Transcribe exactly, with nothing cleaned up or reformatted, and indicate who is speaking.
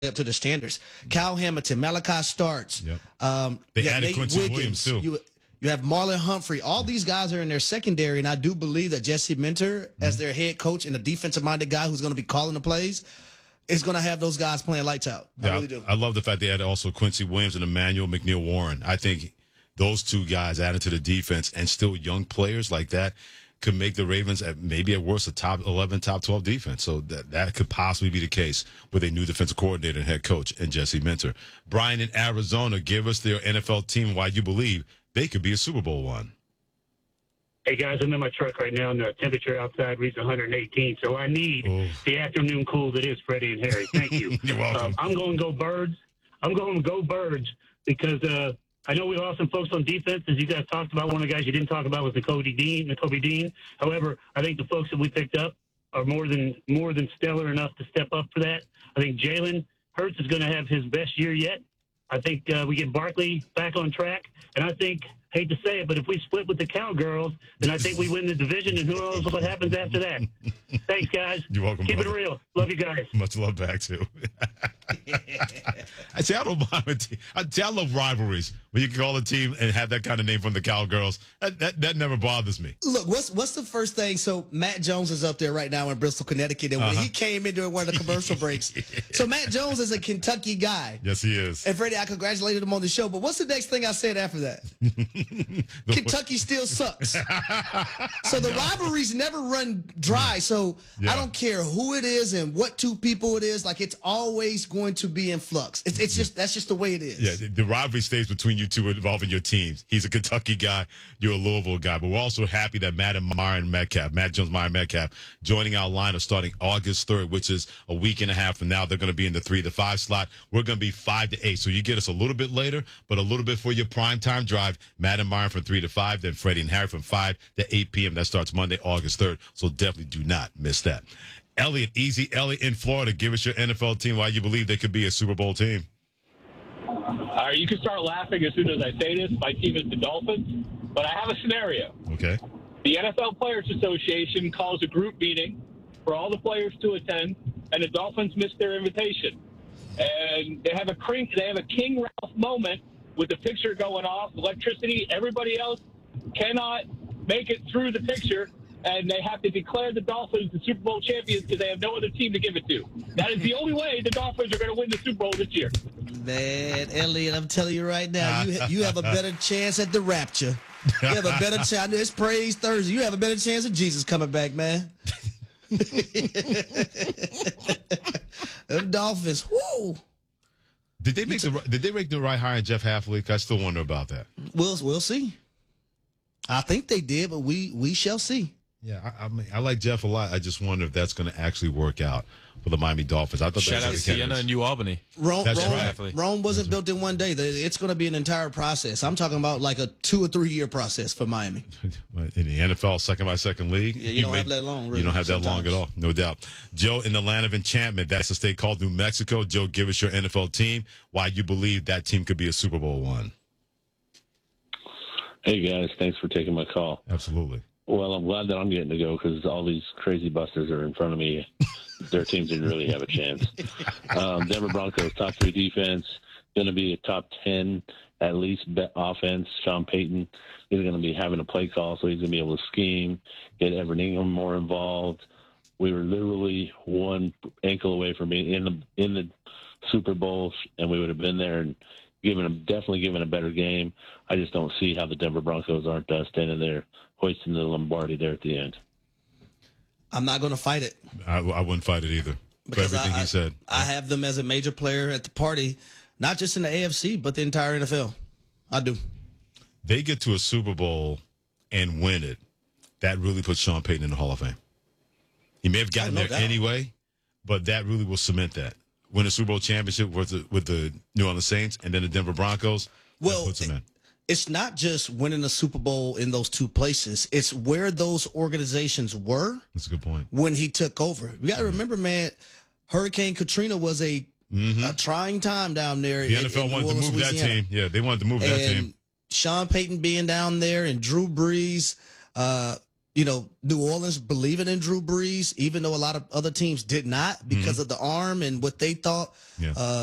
Speaker 1: up to the standards. Cal Hamilton, Malachi Starks.
Speaker 2: Yep.
Speaker 1: Um,
Speaker 2: they
Speaker 1: you
Speaker 2: added
Speaker 1: Nate
Speaker 2: Quincy
Speaker 1: Wiggins,
Speaker 2: Williams, too.
Speaker 1: You, you have Marlon Humphrey. All these guys are in their secondary, and I do believe that Jesse Minter, mm-hmm. as their head coach and a defensive-minded guy who's going to be calling the plays, is going to have those guys playing lights out. I
Speaker 2: yeah,
Speaker 1: really do.
Speaker 2: I love the fact they added also Quincy Williams and Emmanuel McNeil Warren. I think those two guys added to the defense and still young players like that could make the Ravens at maybe at worst a top eleven, top twelve defense. So that, that could possibly be the case with a new defensive coordinator and head coach and Jesse Minter. Brian in Arizona, give us their N F L team why you believe they could be a Super Bowl one.
Speaker 3: Hey, guys, I'm in my truck right now, and the temperature outside reads one hundred eighteen, so I need
Speaker 2: oh.
Speaker 3: the afternoon cool that is Freddie and Harry. Thank you.
Speaker 2: You're welcome.
Speaker 3: Um, I'm going to go Birds. I'm going to go Birds because uh, I know we lost some folks on defense, as you guys talked about. One of the guys you didn't talk about was Nakobe Dean. Nakobe Dean. However, I think the folks that we picked up are more than more than stellar enough to step up for that. I think Jalen Hurts is going to have his best year yet. I think uh, we get Barkley back on track, and I think, hate to say it, but if we split with the Cowgirls, then I think we win the division, and who knows what happens after that. Thanks, guys.
Speaker 2: You're welcome,
Speaker 3: Keep
Speaker 2: brother.
Speaker 3: it real. Love you guys.
Speaker 2: Much love back, too. I say I don't mind a team. I, see, I love rivalries when you can call a team and have that kind of name from the Cowgirls. That, that that never bothers me.
Speaker 1: Look, what's what's the first thing? So Matt Jones is up there right now in Bristol, Connecticut, and when
Speaker 2: Uh-huh.
Speaker 1: he came in during one of the commercial breaks.
Speaker 2: Yeah.
Speaker 1: So Matt Jones is a Kentucky guy.
Speaker 2: Yes, he is.
Speaker 1: And Freddie, I congratulated him on the show, but what's the next thing I said after that? Kentucky still sucks. So the rivalries never run dry. So
Speaker 2: Yeah.
Speaker 1: I don't care who it is and what two people it is. Like, it's always going to be in flux. It's, it's just that's just the way it is.
Speaker 2: Yeah, the, the rivalry stays between you two involving your teams. He's a Kentucky guy, you're a Louisville guy. But we're also happy that Matt and Myron Metcalf, Matt Jones, Myron Metcalf, joining our lineup starting August third, which is a week and a half from now. They're going to be in the three to five slot. We're going to be five to eight. So you get us a little bit later, but a little bit for your prime time drive. Matt and Myron from three to five, then Freddie and Harry from five to eight p.m. That starts Monday, August third. So definitely do not miss that. Elliot, Easy Elliot in Florida, give us your N F L team why you believe they could be a Super Bowl team.
Speaker 4: All right, you can start laughing as soon as I say this. My team is the Dolphins, but I have a scenario.
Speaker 2: Okay.
Speaker 4: The N F L Players Association calls a group meeting for all the players to attend, and the Dolphins miss their invitation. And they have a king, they have a King Ralph moment with the picture going off, electricity. Everybody else cannot make it through the picture, and they have to declare the Dolphins the Super Bowl champions because they have no other team to give it to. That is the only way the Dolphins are going to win the Super Bowl this year.
Speaker 1: Man, Elliot, I'm telling you right now, you ha- you have a better chance at the rapture. You have a better chance. I know it's Praise Thursday. You have a better chance of Jesus coming back, man. Them Dolphins, whoa.
Speaker 2: Did they make the Did they make the right hire in Jeff Hafley? I still wonder about that.
Speaker 1: We'll we'll see. I think they did, but we we shall see.
Speaker 2: Yeah, I, I mean, I like Jeff a lot. I just wonder if that's going to actually work out for the Miami Dolphins. I thought
Speaker 5: Shout
Speaker 2: that
Speaker 5: out
Speaker 2: was
Speaker 5: to Sienna and New Albany.
Speaker 1: Rome,
Speaker 2: That's
Speaker 1: Rome,
Speaker 2: right.
Speaker 1: Rome wasn't built in one day. It's going to be an entire process. I'm talking about like a two or three year process for Miami.
Speaker 2: In the N F L, second by second league,
Speaker 1: Yeah, you don't
Speaker 2: may-
Speaker 1: have that long, really,
Speaker 2: you don't have that long
Speaker 1: sometimes.
Speaker 2: at all, no doubt. Joe, in the land of enchantment, that's a state called New Mexico. Joe, give us your N F L team. Why you believe that team could be a Super Bowl one?
Speaker 6: Hey, guys. Thanks for taking my call.
Speaker 2: Absolutely.
Speaker 6: Well, I'm glad that I'm getting to go because all these crazy busters are in front of me. Their teams didn't really have a chance. Um, Denver Broncos, top three defense, going to be a top ten at least bet offense. Sean Payton is going to be having a play call, so he's going to be able to scheme, get Everett Ingram more involved. We were literally one ankle away from being in the in the Super Bowl, and we would have been there and given them definitely given a better game. I just don't see how the Denver Broncos aren't uh, standing there hoisting the Lombardi there at the end.
Speaker 1: I'm not going to fight it.
Speaker 2: I, I wouldn't fight it either. For
Speaker 1: Because
Speaker 2: everything
Speaker 1: I,
Speaker 2: he said.
Speaker 1: I have them as a major player at the party, not just in the A F C, but the entire N F L. I do.
Speaker 2: They get to a Super Bowl and win it. That really puts Sean Payton in the Hall of Fame. He may have gotten
Speaker 1: Oh, no
Speaker 2: there
Speaker 1: doubt.
Speaker 2: anyway, but that really will cement that. Win a Super Bowl championship with the, with the New Orleans Saints and then the Denver Broncos.
Speaker 1: Well,
Speaker 2: that puts him in.
Speaker 1: It's not just winning a Super Bowl in those two places. It's where those organizations were
Speaker 2: That's a good point.
Speaker 1: when he took over. You got to remember, man, Hurricane Katrina was a,
Speaker 2: Mm-hmm.
Speaker 1: a trying time down there.
Speaker 2: The
Speaker 1: in-
Speaker 2: N F L
Speaker 1: in
Speaker 2: wanted
Speaker 1: New
Speaker 2: to
Speaker 1: Orleans,
Speaker 2: move that
Speaker 1: Louisiana.
Speaker 2: team. Yeah, they wanted to move that
Speaker 1: And
Speaker 2: team.
Speaker 1: Sean Payton being down there and Drew Brees, uh, you know, New Orleans believing in Drew Brees, even though a lot of other teams did not because of the arm and what they thought.
Speaker 2: Yeah.
Speaker 1: Uh,